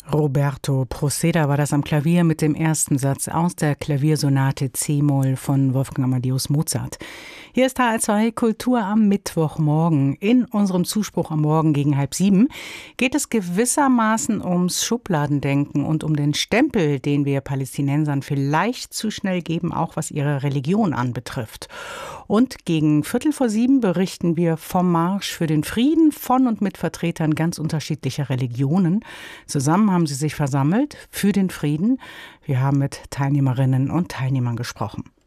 Roberto Proceda war das am Klavier mit dem ersten Satz aus der Klaviersonate C-Moll von Wolfgang Amadeus Mozart. Hier ist HR2 Kultur am Mittwochmorgen. In unserem Zuspruch am Morgen gegen 6:30 geht es gewissermaßen ums Schubladendenken und um den Stempel, den wir Palästinensern vielleicht zu schnell geben, auch was ihre Religion anbetrifft. Und gegen 6:45 berichten wir vom Marsch für den Frieden von und mit Vertretern ganz unterschiedlicher Religionen. Zusammen haben sie sich versammelt für den Frieden. Wir haben mit Teilnehmerinnen und Teilnehmern gesprochen.